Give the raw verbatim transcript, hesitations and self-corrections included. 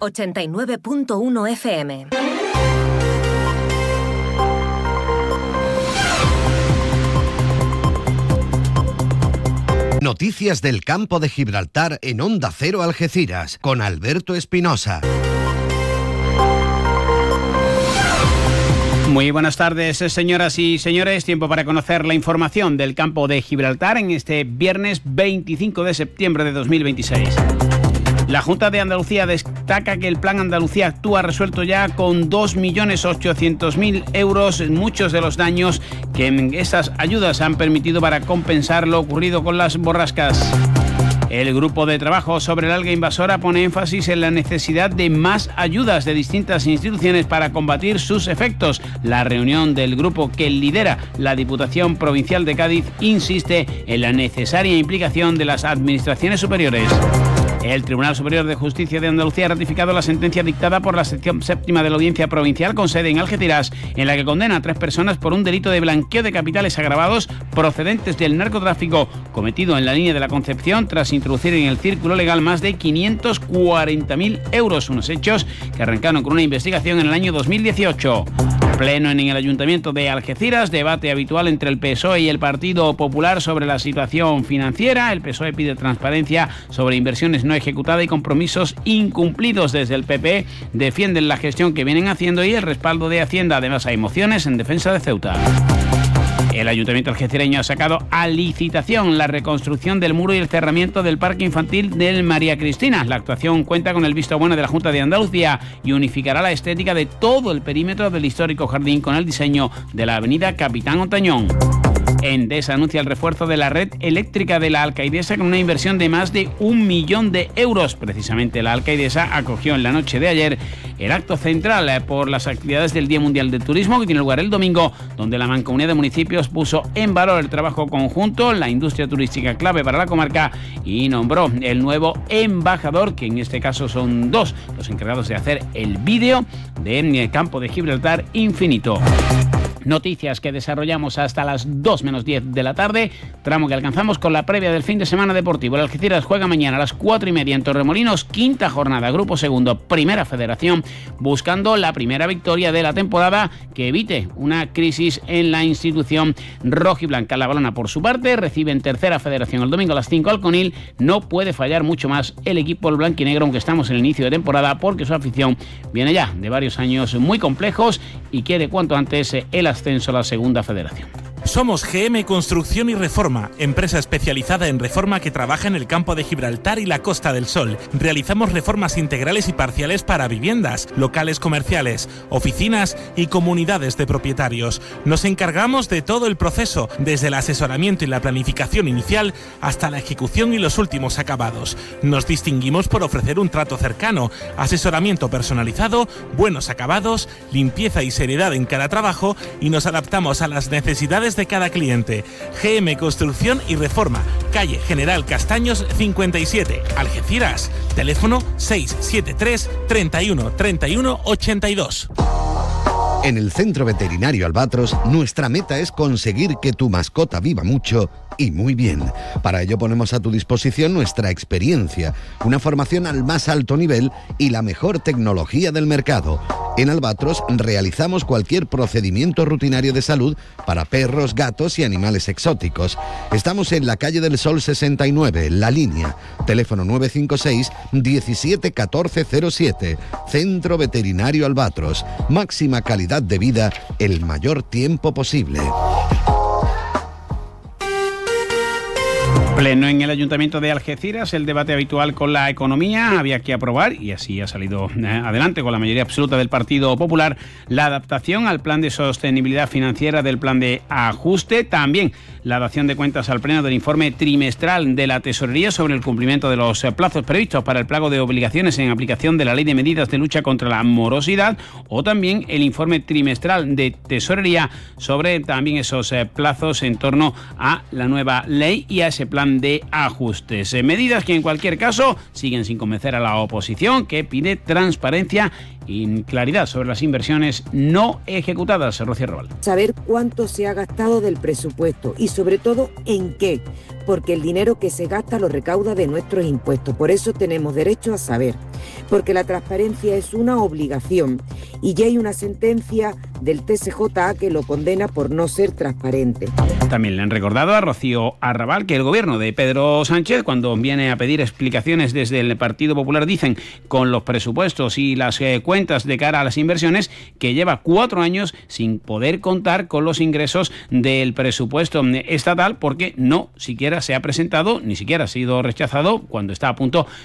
ochenta y nueve punto uno F M. Noticias del campo de Gibraltar en Onda Cero Algeciras, con Alberto Espinosa. Muy buenas tardes, señoras y señores. Tiempo para conocer la información del campo de Gibraltar en este viernes veinticinco de septiembre de dos mil veintiséis. La Junta de Andalucía destaca que el Plan Andalucía Actúa resuelto ya con dos millones ochocientos mil euros muchos de los daños que esas ayudas han permitido para compensar lo ocurrido con las borrascas. El grupo de trabajo sobre el alga invasora pone énfasis en la necesidad de más ayudas de distintas instituciones para combatir sus efectos. La reunión del grupo que lidera la Diputación Provincial de Cádiz insiste en la necesaria implicación de las administraciones superiores. El Tribunal Superior de Justicia de Andalucía ha ratificado la sentencia dictada por la sección séptima de la Audiencia Provincial con sede en Algeciras, en la que condena a tres personas por un delito de blanqueo de capitales agravados procedentes del narcotráfico cometido en la línea de la Concepción tras introducir en el círculo legal más de quinientos cuarenta mil euros, unos hechos que arrancaron con una investigación en el año dos mil dieciocho. Pleno en el Ayuntamiento de Algeciras, debate habitual entre el P S O E y el Partido Popular sobre la situación financiera. El P S O E pide transparencia sobre inversiones no ejecutadas y compromisos incumplidos. Desde el P P defienden la gestión que vienen haciendo y el respaldo de Hacienda. Además, hay mociones en defensa de Ceuta. El Ayuntamiento algecireño ha sacado a licitación la reconstrucción del muro y el cerramiento del parque infantil del María Cristina. La actuación cuenta con el visto bueno de la Junta de Andalucía y unificará la estética de todo el perímetro del histórico jardín con el diseño de la avenida Capitán Ontañón. Endesa anuncia el refuerzo de la red eléctrica de la Alcaidesa con una inversión de más de un millón de euros. Precisamente la Alcaidesa acogió en la noche de ayer el acto central por las actividades del Día Mundial del Turismo, que tiene lugar el domingo, donde la Mancomunidad de Municipios puso en valor el trabajo conjunto, la industria turística clave para la comarca y nombró el nuevo embajador, que en este caso son dos los encargados de hacer el vídeo del campo de Gibraltar Infinito. Noticias que desarrollamos hasta las dos menos diez de la tarde, tramo que alcanzamos con la previa del fin de semana deportivo. El Algeciras juega mañana a las cuatro y media en Torremolinos, quinta jornada, Grupo Segundo, Primera Federación, buscando la primera victoria de la temporada que evite una crisis en la institución rojiblanca. La Balona, por su parte, recibe en Tercera Federación el domingo a las cinco al Conil. No puede fallar mucho más el equipo el blanquinegro, aunque estamos en el inicio de temporada, porque su afición viene ya de varios años muy complejos y quiere cuanto antes el ascenso a la Segunda Federación. Somos G M Construcción y Reforma, empresa especializada en reforma que trabaja en el campo de Gibraltar y la Costa del Sol. Realizamos reformas integrales y parciales para viviendas, locales comerciales, oficinas y comunidades de propietarios. Nos encargamos de todo el proceso, desde el asesoramiento y la planificación inicial hasta la ejecución y los últimos acabados. Nos distinguimos por ofrecer un trato cercano, asesoramiento personalizado, buenos acabados, limpieza y seriedad en cada trabajo, y nos adaptamos a las necesidades de cada cliente. G M Construcción y Reforma, calle General Castaños cincuenta y siete, Algeciras. Teléfono seis siete tres, treinta y uno, treinta y uno, ochenta y dos. En el Centro Veterinario Albatros, nuestra meta es conseguir que tu mascota viva mucho y muy bien. Para ello ponemos a tu disposición nuestra experiencia, una formación al más alto nivel y la mejor tecnología del mercado. En Albatros realizamos cualquier procedimiento rutinario de salud para perros, gatos y animales exóticos. Estamos en la calle del Sol sesenta y nueve, La Línea. Teléfono nueve cinco seis, diecisiete, catorce cero siete. Centro Veterinario Albatros. Máxima calidad de vida el mayor tiempo posible. Pleno en el Ayuntamiento de Algeciras, el debate habitual con la economía. Había que aprobar, y así ha salido adelante con la mayoría absoluta del Partido Popular, la adaptación al plan de sostenibilidad financiera del plan de ajuste. También la dación de cuentas al Pleno del informe trimestral de la Tesorería sobre el cumplimiento de los plazos previstos para el pago de obligaciones en aplicación de la Ley de Medidas de Lucha contra la Morosidad, o también el informe trimestral de Tesorería sobre también esos plazos en torno a la nueva ley y a ese plan de ajustes. Medidas que en cualquier caso siguen sin convencer a la oposición, que pide transparencia y claridad sobre las inversiones no ejecutadas. Rocío Robal. Saber cuánto se ha gastado del presupuesto y sobre todo en qué, porque el dinero que se gasta lo recauda de nuestros impuestos. Por eso tenemos derecho a saber. porque la transparencia es una obligación y ya hay una sentencia del T S J A que lo condena por no ser transparente. También le han recordado a Rocío Arrabal que el gobierno de Pedro Sánchez, cuando viene a pedir explicaciones desde el Partido Popular, dicen con los presupuestos y las eh, cuentas de cara a las inversiones, que lleva cuatro años sin poder contar con los ingresos del presupuesto estatal porque no siquiera se ha presentado, ni siquiera ha sido rechazado cuando está a punto